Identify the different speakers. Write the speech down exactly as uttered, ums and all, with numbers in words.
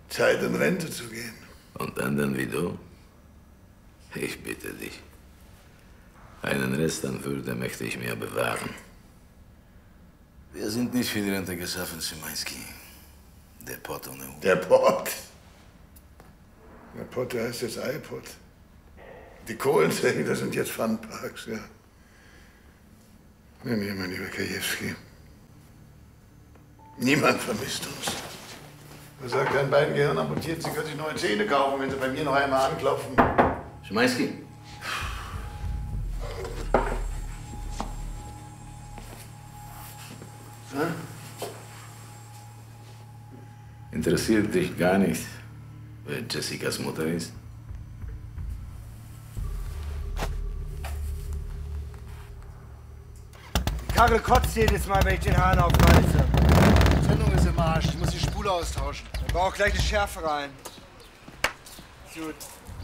Speaker 1: Zeit, in Rente zu gehen.
Speaker 2: Und anderen wie du? Ich bitte dich. Einen Rest an Würde möchte ich mir bewahren. Wir sind nicht für die Rente geschaffen, Szymański. Der Pott ohne Hut.
Speaker 1: Der Pott? Der Pott, der heißt jetzt iPod. Die Kohlensäge, das sind jetzt Funparks, ja. Nee, nee, mein lieber Krajewski. Niemand vermisst uns. Er sagt, an beiden Gehirn amputiert, Sie können sich neue Zähne kaufen, wenn Sie bei mir noch einmal anklopfen.
Speaker 2: Szymański.
Speaker 1: Hm?
Speaker 2: Interessiert dich gar nicht, wer Jessicas Mutter ist?
Speaker 3: Die Karre kotzt jedes Mal, wenn ich den Hahn aufreiße.
Speaker 4: Die Sendung ist im Arsch. Ich muss die Spule austauschen.
Speaker 3: Da braucht gleich eine Schärfe rein. Gut.